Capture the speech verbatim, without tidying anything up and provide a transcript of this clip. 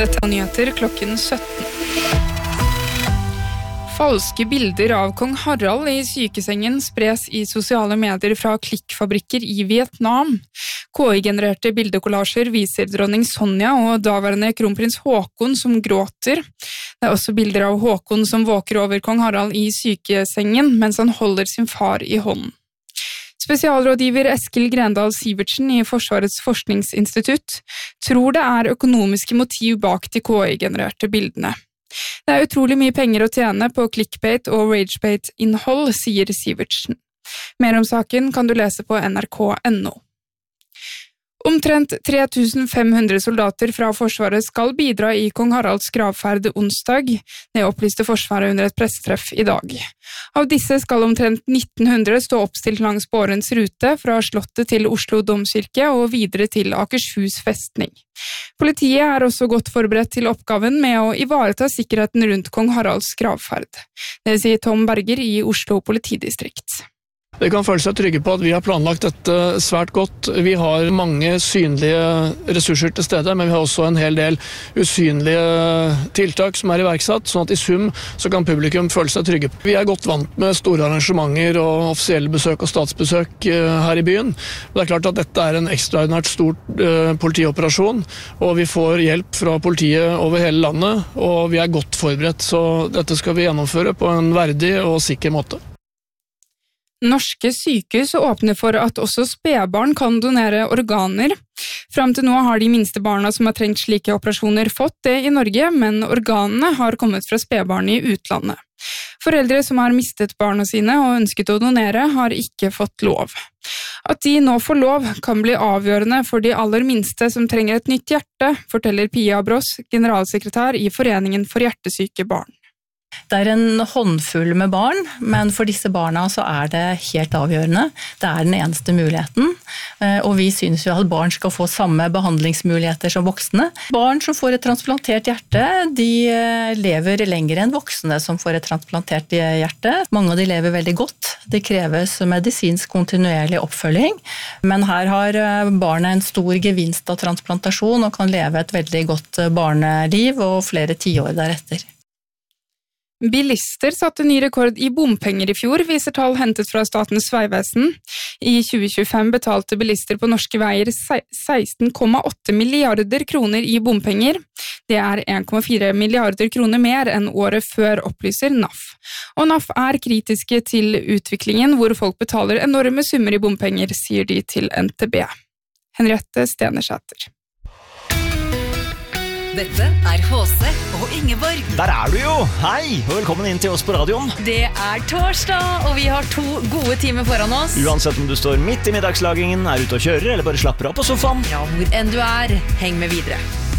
Dette er nyheter klokken sytten. Falske bilder av kong Harald i sykesengen spres i sosiale medier fra klikkfabrikker i Vietnam. K I-genererte bildekollasjer viser dronning Sonja og daværende kronprins Håkon som gråter. Det er også bilder av Håkon som våker over kong Harald i sykesengen mens han holder sin far i hånden. Spesialrådgiver Eskil Grendal Sivertsen i Forsvarets forskningsinstitutt tror det er økonomiske motiv bak de K I-genererte bildene. Det er utrolig mye penger å tjene på clickbait og ragebait-innhold, sier Sivertsen. Mer om saken kan du lese på N R K punktum N O. Omtrent tre tusen fem hundre soldater fra Forsvaret skal bidra i kong Haralds gravferd onsdag, det opplyste Forsvaret under et pressetreff i dag. Av disse skal omtrent nitten hundre stå oppstilt langs bårens rute fra Slottet til Oslo Domkirke og videre til Akershus festning. Politiet er også godt forberedt til oppgaven med å ivareta sikkerheten rundt kong Haralds gravferd. Det sier Tom Berger i Oslo politidistrikt. De kan føle seg trygge på at vi har planlagt dette svært godt. Vi har mange synlige ressurser til stede, men vi har også en hel del usynlige tiltak som er iverksatt, sånn at i sum så kan publikum føle seg trygge. Vi er godt vant med store arrangementer og offisielle besøk og statsbesøk her i byen. Det er klart at dette er en ekstraordinært stor politioperasjon, og vi får hjelp fra politiet over hele landet, og vi er godt forberedt, så dette skal vi gjennomføre på en verdig og sikker måte. Norske sykehus åpner for at også spedbarn kan donere organer. Fram til nå har de minste barna som har trengt slike operasjoner fått det i Norge, men organene har kommet fra spedbarn i utlandet. Foreldre som har mistet barna sine og ønsket å donere, har ikke fått lov. At de nå får lov kan bli avgjørende for de aller minste som trenger et nytt hjerte, forteller Pia Bross, generalsekretær i Foreningen for hjertesyke barn. Det er en håndfull med barn, men for disse barna så er det helt avgjørende. Det er den eneste muligheten, og vi synes jo at barn skal få samme behandlingsmuligheter som voksne. Barn som får et transplantert hjerte, de lever lenger enn voksne som får et transplantert hjerte. Mange av de lever veldig godt. Det kreves medisinsk kontinuerlig oppfølging, men her har barnet en stor gevinst av transplantasjon og kan leve et veldig godt barneliv og flere tiår deretter. Bilister satte ny rekord i bompenger i fjor, viser tall hentet fra Statens Vegvesen. I tjue tjuefem betalte bilister på norske veier seksten komma åtte milliarder kroner i bompenger. Det er en komma fire milliarder kroner mer enn året før, opplyser N A F. Og N A F er kritiske til utviklingen hvor folk betaler enorme summer i bompenger, sier de til N T B. Henriette Stenersæter. Dette er H C og Ingeborg. Der er du jo! Hei, og velkommen inn til oss på radioen. Det er torsdag, og vi har to gode timer foran oss. Uansett om du står midt i middagslagingen, er ute og kjører, eller bare slapper av på sofaen. Ja, hvor enn du er, heng med videre.